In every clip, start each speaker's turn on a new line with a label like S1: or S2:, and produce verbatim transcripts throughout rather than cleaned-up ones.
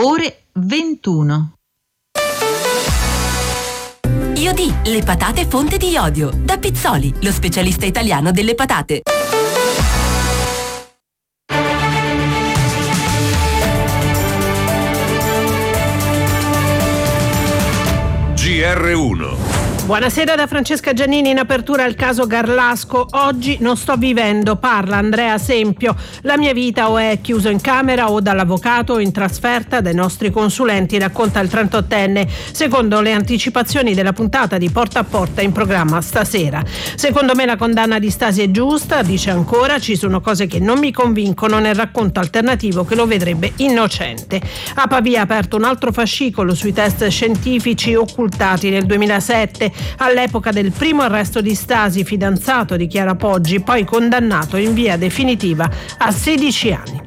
S1: ore ventuno.
S2: Iodì, le patate fonte di iodio. Da Pizzoli, lo specialista italiano delle patate.
S3: G R uno.
S4: Buonasera da Francesca Giannini. In apertura al caso Garlasco. Oggi non sto vivendo, parla Andrea Sempio. La mia vita o è chiuso in camera o dall'avvocato o in trasferta dai nostri consulenti, racconta il trentottenne, secondo le anticipazioni della puntata di Porta a Porta in programma stasera. Secondo me la condanna di Stasi è giusta, dice ancora, ci sono cose che non mi convincono nel racconto alternativo che lo vedrebbe innocente. A Pavia ha aperto un altro fascicolo sui test scientifici occultati nel duemilasette, all'epoca del primo arresto di Stasi, fidanzato di Chiara Poggi, poi condannato in via definitiva a sedici anni.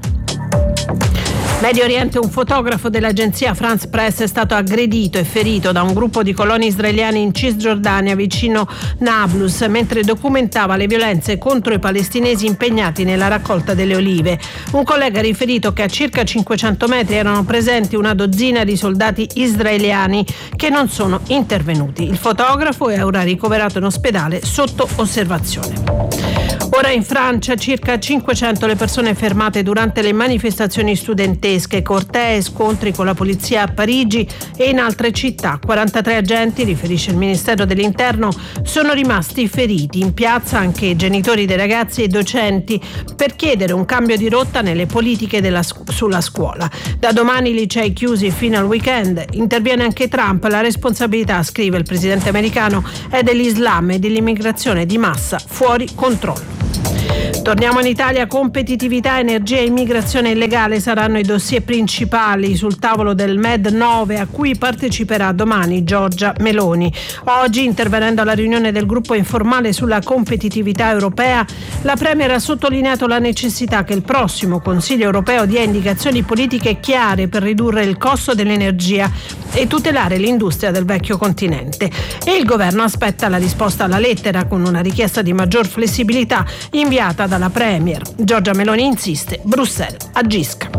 S4: Medio Oriente, un fotografo dell'agenzia France Press è stato aggredito e ferito da un gruppo di coloni israeliani in Cisgiordania vicino Nablus mentre documentava le violenze contro i palestinesi impegnati nella raccolta delle olive. Un collega ha riferito che a circa cinquecento metri erano presenti una dozzina di soldati israeliani che non sono intervenuti. Il fotografo è ora ricoverato in ospedale sotto osservazione. Ora in Francia, circa cinquecento le persone fermate durante le manifestazioni studentesche, cortei, scontri con la polizia a Parigi e in altre città. quarantatré agenti, riferisce il Ministero dell'Interno, sono rimasti feriti. In piazza anche genitori dei ragazzi e docenti per chiedere un cambio di rotta nelle politiche della, sulla scuola. Da domani licei chiusi fino al weekend. Interviene anche Trump. La responsabilità, scrive il presidente americano, è dell'Islam e dell'immigrazione di massa fuori controllo. Torniamo in Italia. Competitività, energia e immigrazione illegale saranno i dossier principali sul tavolo del Med nove a cui parteciperà domani Giorgia Meloni. Oggi, intervenendo alla riunione del gruppo informale sulla competitività europea, la Premier ha sottolineato la necessità che il prossimo Consiglio europeo dia indicazioni politiche chiare per ridurre il costo dell'energia e tutelare l'industria del vecchio continente. E il governo aspetta la risposta alla lettera con una richiesta di maggior flessibilità inviata dalla Premier. Giorgia Meloni insiste, Bruxelles agisca.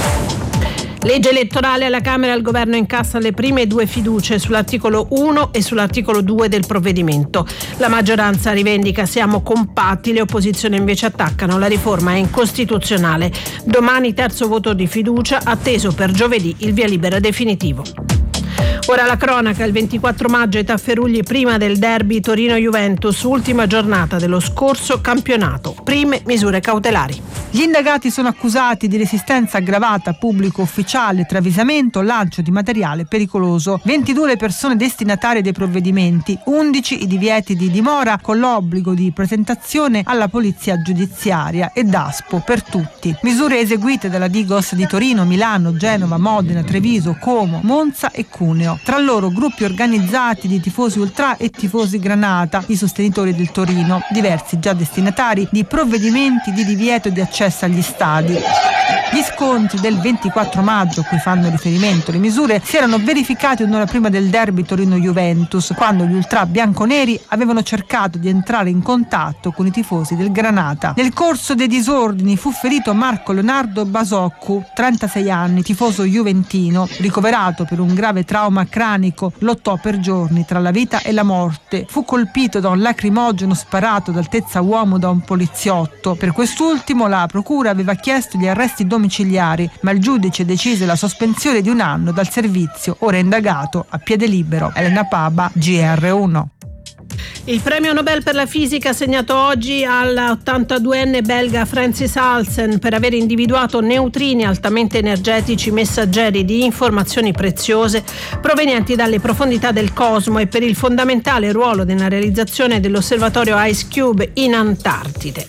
S4: Legge elettorale alla Camera, il governo incassa le prime due fiducie sull'articolo uno e sull'articolo due del provvedimento. La maggioranza rivendica siamo compatti, le opposizioni invece attaccano la riforma è incostituzionale. Domani terzo voto di fiducia, atteso per giovedì il via libera definitivo. Ora la cronaca, il ventiquattro maggio ai Tafferugli prima del derby Torino-Juventus, ultima giornata dello scorso campionato, prime misure cautelari.
S5: Gli indagati sono accusati di resistenza aggravata, pubblico ufficiale, travisamento, lancio di materiale pericoloso. ventidue le persone destinatarie dei provvedimenti, undici i divieti di dimora con l'obbligo di presentazione alla polizia giudiziaria e Daspo per tutti. Misure eseguite dalla Digos di Torino, Milano, Genova, Modena, Treviso, Como, Monza e Cuneo. Tra loro gruppi organizzati di tifosi ultra e tifosi granata, i sostenitori del Torino, diversi già destinatari di provvedimenti di divieto di accesso agli stadi. Gli scontri del ventiquattro maggio, a cui fanno riferimento le misure, si erano verificati un'ora prima del derby Torino-Juventus, quando gli ultra bianconeri avevano cercato di entrare in contatto con i tifosi del Granata. Nel corso dei disordini fu ferito Marco Leonardo Basoccu, trentasei anni, tifoso juventino, ricoverato per un grave trauma cranico, lottò per giorni tra la vita e la morte. Fu colpito da un lacrimogeno sparato d'altezza uomo da un poliziotto. Per quest'ultimo la procura aveva chiesto gli arresti domiciliari, ma il giudice decise la sospensione di un anno dal servizio, ora indagato a piede libero. Elena Paba, G R uno.
S4: Il premio Nobel per la fisica assegnato oggi all'ottantaduenne belga Francis Halsen per aver individuato neutrini altamente energetici messaggeri di informazioni preziose provenienti dalle profondità del cosmo e per il fondamentale ruolo nella realizzazione dell'osservatorio IceCube in Antartide.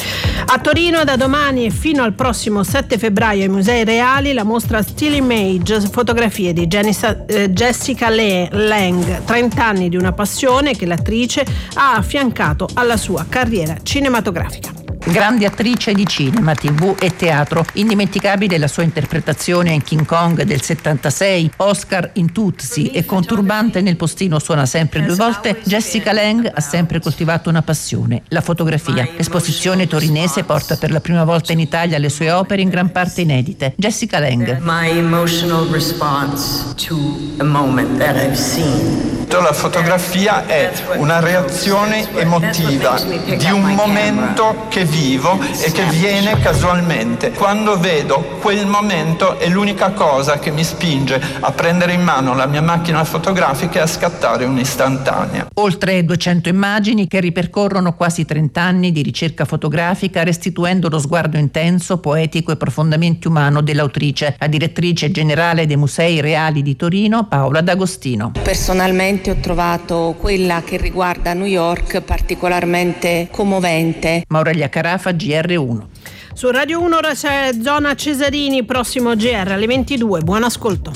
S4: A Torino da domani e fino al prossimo sette febbraio ai Musei Reali la mostra Still Image, fotografie di Jessica Lange, trenta anni di una passione che l'attrice ha affiancato alla sua carriera cinematografica.
S6: Grande attrice di cinema, tv e teatro. Indimenticabile la sua interpretazione in King Kong del settantasei, Oscar in Tootsie e con Turbante nel postino suona sempre due volte. Jessica Lange ha sempre coltivato una passione, la fotografia. L'esposizione torinese porta per la prima volta in Italia le sue opere in gran parte inedite. Jessica Lange.
S7: My emotional response to a moment that I've seen.
S8: La fotografia è una reazione emotiva di un momento che vivo e che viene casualmente. Quando vedo quel momento è l'unica cosa che mi spinge a prendere in mano la mia macchina fotografica e a scattare un'istantanea.
S6: Oltre duecento immagini che ripercorrono quasi trenta anni di ricerca fotografica, restituendo lo sguardo intenso, poetico e profondamente umano dell'autrice, la direttrice generale dei Musei Reali di Torino, Paola D'Agostino.
S9: Personalmente ho trovato quella che riguarda New York particolarmente commovente.
S6: Maurelia Carafa, G R uno.
S4: Su Radio uno ora c'è Zona Cesarini, prossimo G R alle ventidue. Buon ascolto.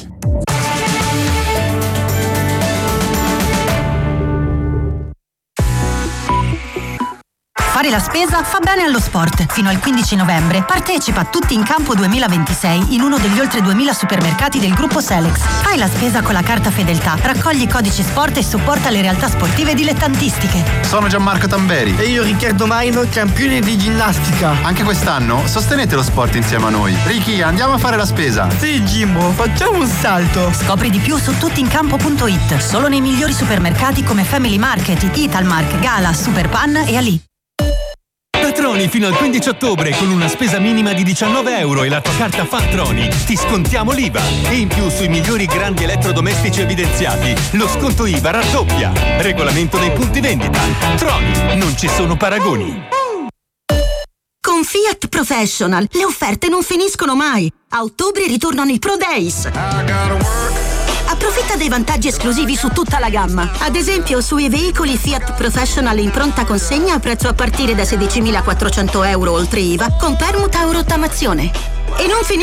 S10: Fare la spesa fa bene allo sport. Fino al quindici novembre partecipa a Tutti in Campo duemilaventisei in uno degli oltre duemila supermercati del gruppo Selex. Fai la spesa con la carta Fedeltà, raccogli i codici sport e supporta le realtà sportive dilettantistiche.
S11: Sono Gianmarco Tamberi.
S12: E io Riccardo Maino, campione di ginnastica.
S11: Anche quest'anno sostenete lo sport insieme a noi. Ricky, andiamo a fare la spesa.
S12: Sì, Jimbo, facciamo un salto.
S10: Scopri di più su tuttincampo punto it. Solo nei migliori supermercati come Family Market, Italmark, Gala, Superpan e Ali.
S13: Troni fino al quindici ottobre con una spesa minima di diciannove euro e la tua carta Fattroni. Ti scontiamo l'I V A e in più sui migliori grandi elettrodomestici evidenziati lo sconto I V A raddoppia. Regolamento nei punti vendita. Troni, non ci sono paragoni.
S10: Con Fiat Professional le offerte non finiscono mai. A ottobre ritornano i Pro Days. Approfitta dei vantaggi esclusivi su tutta la gamma. Ad esempio sui veicoli Fiat Professional in pronta consegna a prezzo a partire da sedicimilaquattrocento euro oltre I V A con permuta o rottamazione. E non finisce